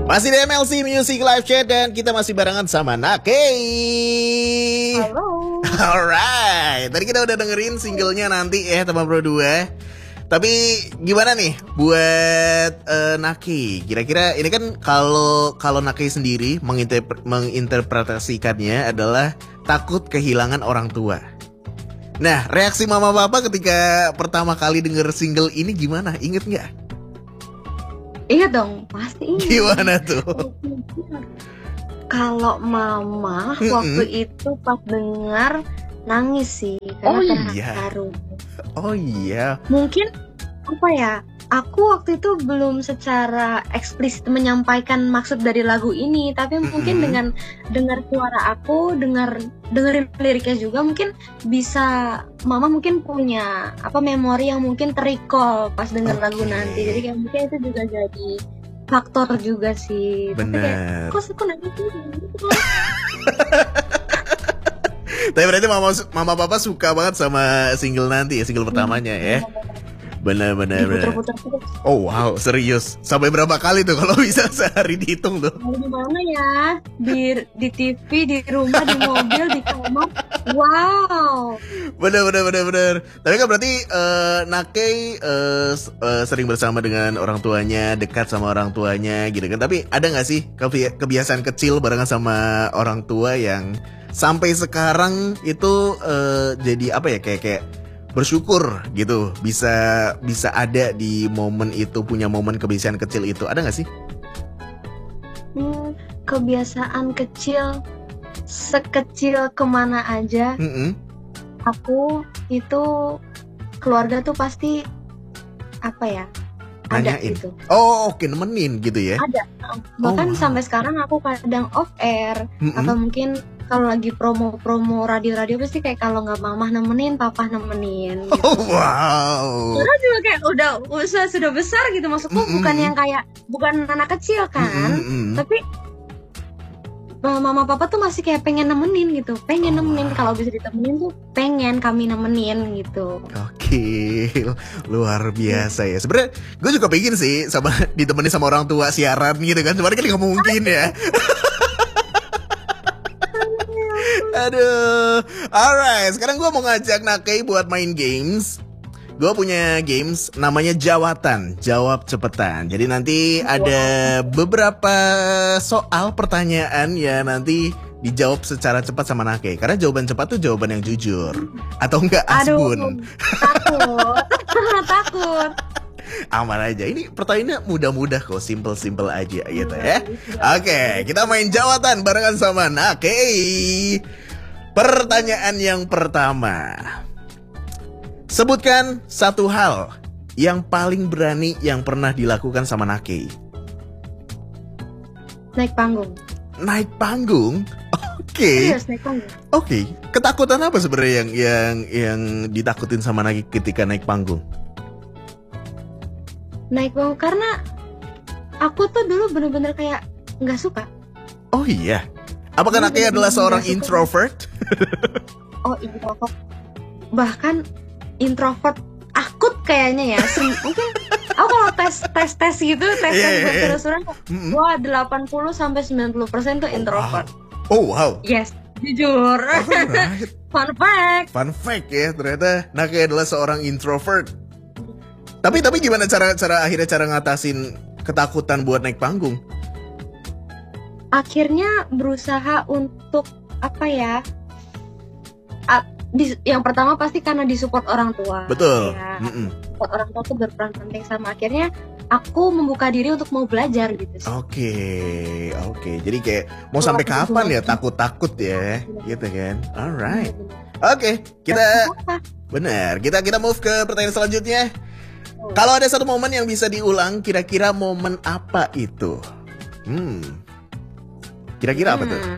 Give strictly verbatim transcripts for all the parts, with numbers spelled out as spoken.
Masih di M L C Music Live Chat dan kita masih barengan sama Nakei. Halo. Alright, tadi kita udah dengerin singlenya nanti ya teman Pro dua. Tapi gimana nih buat uh, Nakei? Kira-kira ini kan kalau kalau Nakei sendiri menginterpre- menginterpretasikannya adalah takut kehilangan orang tua. Nah, reaksi mama papa ketika pertama kali denger single ini gimana? Inget nggak? Ingat dong, pasti ingat. Gimana tuh? Kalau mama Mm-mm. waktu itu pas dengar nangis sih Oh karena iya. terharu. Oh iya. Mungkin apa ya? Aku waktu itu belum secara eksplisit menyampaikan maksud dari lagu ini, tapi mungkin Mm-mm. dengan dengar suara aku, dengar dengerin liriknya juga mungkin bisa mama mungkin punya apa memori yang mungkin terrecall pas denger Oke. lagu nanti. Jadi kayak mungkin itu juga jadi faktor juga sih. Tapi kayak Bener. kok aku nangis sih? Tapi berarti mama mama papa suka banget sama single nanti ya, single pertamanya ya. Bener bener bener. Diputer-puter terus. Oh wow, serius. Sampai berapa kali tuh kalau bisa sehari dihitung tuh? Mau di mana ya? Di di T V, di rumah, di mobil, di kamar. Wow. Bener bener bener bener. Tapi kan berarti eh, Nakei eh, s- eh, sering bersama dengan orang tuanya, dekat sama orang tuanya gitu kan. Tapi ada nggak sih kebi- kebiasaan kecil barengan sama orang tua yang sampai sekarang itu eh, jadi apa ya kayak kayak bersyukur gitu bisa bisa ada di momen itu, punya momen kebiasaan kecil itu, ada nggak sih? Hmm, kebiasaan kecil sekecil kemana aja Mm-mm. aku itu keluarga tuh pasti apa ya ada Nanyain. gitu Oh oke, nemenin gitu ya. ada bahkan wow. sampai sekarang aku kadang off air Mm-mm. atau mungkin kalau lagi promo-promo radio-radio pasti kayak kalau nggak mama nemenin papa nemenin gitu. Oh wow. Karena juga kayak udah usaha sudah besar gitu maksudku Mm-mm. bukan yang kayak bukan anak kecil kan Mm-mm. tapi uh, mama papa tuh masih kayak pengen nemenin gitu pengen Oh, nemenin wow. kalau bisa ditemenin tuh pengen kami nemenin gitu. Oke, luar biasa ya. Sebenarnya gue juga pengen sih sama ditemenin sama orang tua siaran gitu kan. Cuman kan nggak mungkin ya. Aduh. Alright, sekarang gue mau ngajak Nakei buat main games. Gue punya games namanya Jawatan, jawab cepetan. Jadi nanti ada beberapa soal pertanyaan ya nanti dijawab secara cepat sama Nakei. Karena jawaban cepat tuh jawaban yang jujur. Atau enggak Aduh, asbun. takut takut. Aman aja. Ini pertanyaannya mudah-mudah kok, simple-simple aja gitu ya. Oke, kita main jawatan barengan sama Nakei. Pertanyaan yang pertama. Sebutkan satu hal yang paling berani yang pernah dilakukan sama Nakei. Naik panggung. Naik panggung? Oke. Serius naik panggung. Oke. Ketakutan apa sebenarnya yang yang yang ditakutin sama Nakei ketika naik panggung? Naik panggung karena aku tuh dulu bener-bener kayak nggak suka. Oh iya. Apakah Iya, Nakei adalah bener-bener seorang nggak suka. introvert? Oh introvert. Bahkan introvert akut kayaknya ya. Sem- mungkin aku kalau tes tes tes gitu tes tes Iya, iya, buat iya. keseluruhan Mm-mm. wah delapan puluh sampai sembilan puluh persen tuh introvert. Oh wow. Yes, jujur. Alright. Fun fact. Fun fact ya, ternyata Nakei adalah seorang introvert. Tapi tapi gimana cara cara akhirnya cara ngatasin ketakutan buat naik panggung? Akhirnya berusaha untuk apa ya? A- di- yang pertama pasti karena disupport orang tua. Betul. Ya, Mm-mm. support orang tua tuh berperan penting sama akhirnya aku membuka diri untuk mau belajar gitu sih. Oke, oke. Jadi kayak mau Kalau sampai aku kapan ya tuh- takut-takut ya, gitu kan? Alright. Bener-bener. Oke, kita Apa? benar. Kita kita move ke pertanyaan selanjutnya. Kalau ada satu momen yang bisa diulang, kira-kira momen apa itu? Hmm. Kira-kira apa tuh?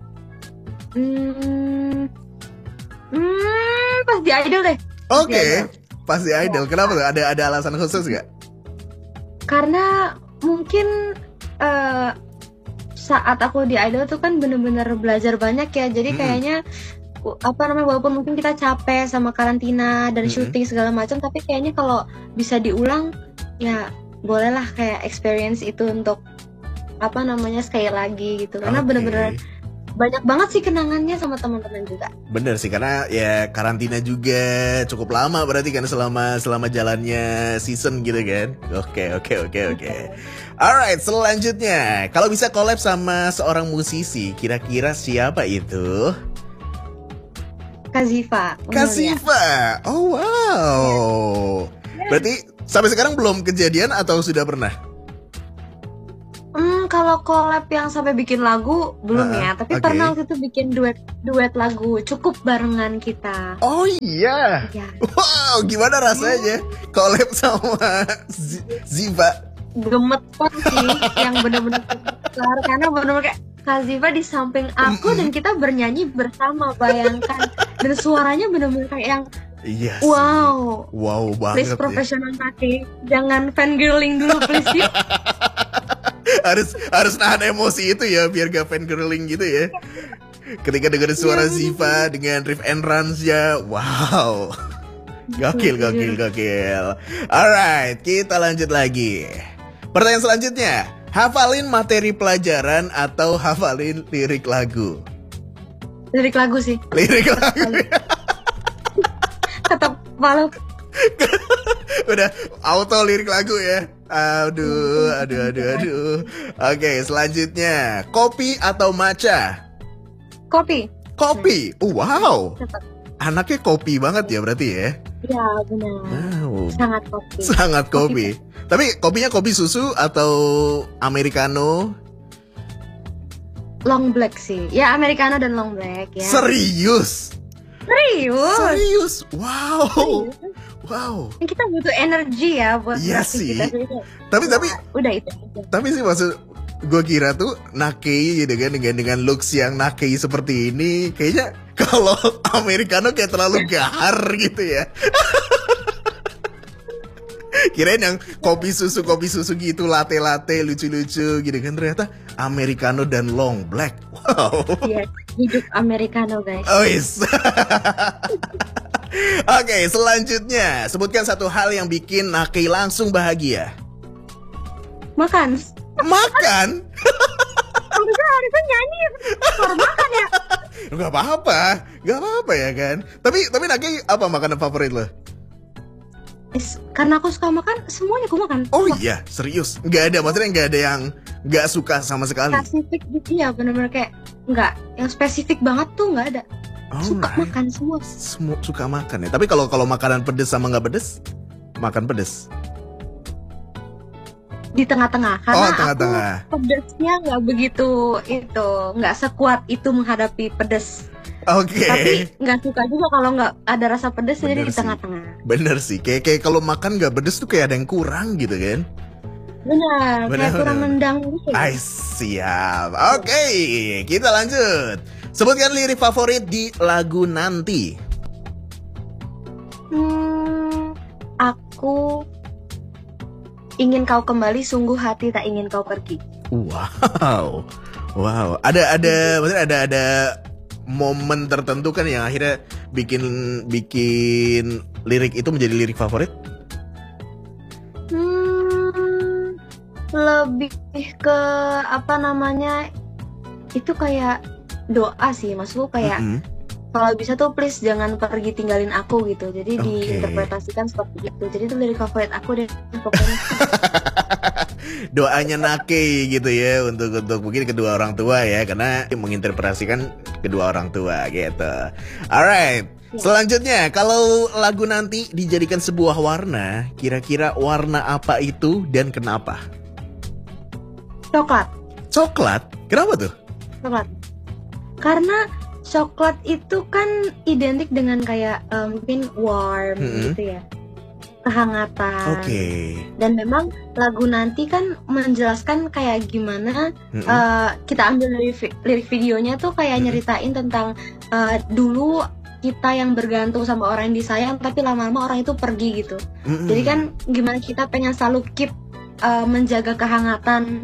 Hmm. Hmm, pas di Idol deh. Oke, Idol. pasti idol. Kenapa tuh? Ada ada alasan khusus nggak? Karena mungkin eh, saat aku di Idol tuh kan bener-bener belajar banyak ya. Jadi Mm-mm. kayaknya u- apa namanya walaupun mungkin kita capek sama karantina dan Mm-mm. syuting segala macam, tapi kayaknya kalau bisa diulang ya bolehlah kayak experience itu untuk apa namanya sekali lagi gitu, karena Oke. bener-bener banyak banget sih kenangannya sama teman-teman juga. Bener sih, karena ya karantina juga cukup lama berarti kan selama selama jalannya season gitu kan. Oke oke oke oke. Alright, selanjutnya kalau bisa collab sama seorang musisi, kira-kira siapa itu? Kak Ziva. Kak Umulia. Ziva. Oh wow. Berarti sampai sekarang belum kejadian atau sudah pernah? Hmm, kalau collab yang sampai bikin lagu belum Uh-uh, ya, tapi oke. pernah waktu itu bikin duet duet lagu cukup barengan kita. Oh iya. Ya, Wow, gimana rasanya collab sama Z- Ziva? gemeter sih, yang bener-bener gemeter karena bener-bener kayak Kak Ziva di samping aku dan kita bernyanyi bersama, bayangkan, dan suaranya bener-bener kayak yang Iya sih. wow. Wow Please banget ya. profesional Nake, jangan fangirling dulu please yuk. harus harus nahan emosi itu ya biar gak fangirling gitu ya. Ketika dengar suara Iya, Ziva dengan riff and runs ya, wow. Gokil, gokil, Iya. gokil. Alright, kita lanjut lagi. Pertanyaan selanjutnya, hafalin materi pelajaran atau hafalin lirik lagu? Lirik lagu sih, Lirik lagu. tetap walau Udah auto lirik lagu ya. Aduh, aduh, aduh, aduh. Oke, selanjutnya, kopi atau matcha? kopi. Kopi. Oh, wow. Tetap. Anaknya kopi banget ya berarti ya. Ya benar. Wow. Sangat kopi. Sangat kopi. Tapi kopinya kopi susu atau americano? Long black sih. Ya americano dan long black ya. Serius? Serius. Serius? Wow. Wow. Kita butuh energi ya buat Iya beraktivitas sih. itu. Tapi tapi Udah itu aja. tapi sih maksud gue kira tuh Nakei gitu kan dengan dengan looks yang Nakei seperti ini kayaknya kalau americano kayak terlalu gahar gitu ya. Kirain yang kopi susu kopi susu gitu latte latte lucu-lucu gitu kan, ternyata americano dan long black. Wow. Iya, hidup americano guys. Oh yes. Oke, selanjutnya sebutkan satu hal yang bikin Nakei langsung bahagia. Makan. Makan? Harusnya harusnya nyanyi. Suara makan ya. Gak apa-apa, gak apa-apa ya kan. Tapi tapi Nakei apa makanan favorit lo? Is, karena aku suka makan, semuanya aku makan. Oh iya, serius? Gak ada, maksudnya gak ada yang gak suka sama sekali. Spesifik gitu ya, bener-bener kayak nggak yang spesifik banget tuh nggak ada. Suka Alright. makan semua. Semua suka makan ya. Tapi kalau kalau makanan pedes sama nggak pedes, makan pedes. Di tengah-tengah karena Oh, tengah-tengah. aku pedesnya nggak begitu itu, nggak sekuat itu menghadapi pedes. Oke. Tapi nggak suka juga kalau nggak ada rasa pedes, jadi Bener di sih. tengah-tengah. Bener sih. Kayak kayak kalau makan nggak pedes tuh kayak ada yang kurang gitu kan. Benar, Benar, kayak kurang benar. nendang gitu. Ay, siap. Oke, kita lanjut. Sebutkan lirik favorit di lagu Nanti. Hmm, aku ingin kau kembali, sungguh hati tak ingin kau pergi. Wow, wow. Ada ada, maksudnya ada ada momen tertentu kan yang akhirnya bikin bikin lirik itu menjadi lirik favorit. Hmm, lebih ke apa namanya? Itu kayak doa sih, maksudku kayak Mm-mm. kalau bisa tuh please jangan pergi tinggalin aku gitu. Jadi Oke. diinterpretasikan seperti itu. Jadi itu lirik favorit aku deh pokoknya. Doanya Nakei gitu ya untuk untuk mungkin kedua orang tua ya, karena menginterpretasikan kedua orang tua gitu. Alright. Selanjutnya, kalau lagu Nanti dijadikan sebuah warna, kira-kira warna apa itu dan kenapa? Coklat, Coklat? Kenapa tuh? coklat. Karena coklat itu kan identik dengan kayak eh, mungkin warm Mm-mm. gitu ya. Kehangatan. Oke. Dan memang lagu Nanti kan menjelaskan kayak gimana Mm-mm. eh, kita ambil dari vi- lirik videonya tuh kayak Mm-mm. nyeritain tentang eh, dulu kita yang bergantung sama orang yang disayang tapi lama-lama orang itu pergi gitu. Mm-mm. Jadi kan gimana kita pengen selalu keep eh, menjaga kehangatan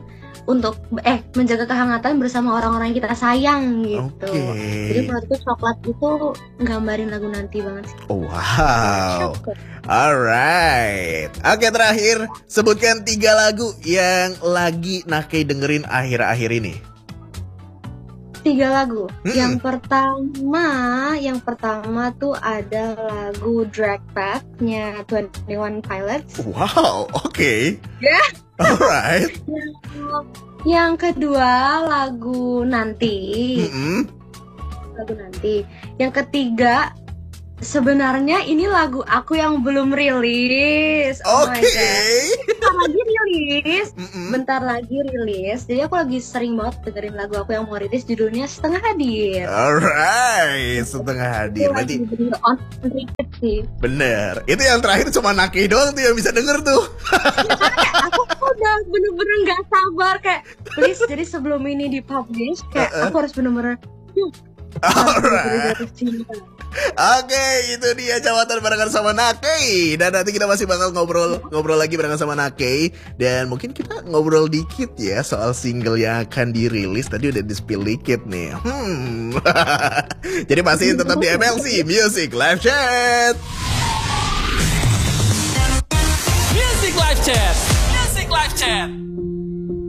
untuk eh menjaga kehangatan bersama orang-orang yang kita sayang gitu. Oke. Jadi menurutku coklat itu nggambarin lagu nanti banget sih. Oh, wow. Alright. Oke, terakhir sebutkan tiga lagu yang lagi Nakei dengerin akhir-akhir ini. Tiga lagu. Hmm. Yang pertama, yang pertama tuh ada lagu Drag Path-nya Twenty One Pilots. Wow, oke. Okay. Yeah. Alright. Yang, yang kedua lagu Nanti. Mm-hmm. Lagu Nanti. Yang ketiga, sebenarnya ini lagu aku yang belum rilis. Oh Oke. okay. Bentar lagi rilis. Mm-mm. Bentar lagi rilis. Jadi aku lagi sering banget dengerin lagu aku yang mau rilis, judulnya Setengah Hadir. Alright, Setengah Hadir. Berarti bener on repeat sih. bener. Itu yang terakhir cuma Nakei doang tuh yang bisa denger tuh. Kayak aku udah bener-bener gak sabar kayak please. Jadi sebelum ini dipublish kayak Uh-uh. aku harus bener-bener hmm, Alright. jatuh cinta. Oke, itu dia jawatan barengan sama Nakei. Dan nanti kita masih bakal ngobrol ngobrol lagi barengan sama Nakei. Dan mungkin kita ngobrol dikit ya soal single yang akan dirilis. Tadi udah di-spill dikit nih. Hmm. Jadi pastiin tetap di M L C Music Live Chat. Music Live Chat. Music Live Chat.